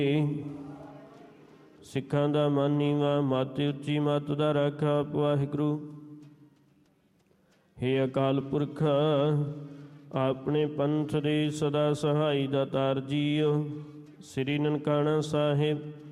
ਸਿੱਖਾਂ ਦਾ ਮਨ ਨੀਵਾ, ਮੱਤ ਉੱਚੀ ਮੱਤ ਦਾ ਰਾਖਾ ਵਾਹਿਗੁਰੂ। ਹੇ ਅਕਾਲ ਪੁਰਖ, ਆਪਣੇ ਪੰਥ ਦੇ ਸਦਾ ਸਹਾਈ ਦਾਤਾਰ ਜੀਓ। ਸ੍ਰੀ ਨਨਕਾਣਾ ਸਾਹਿਬ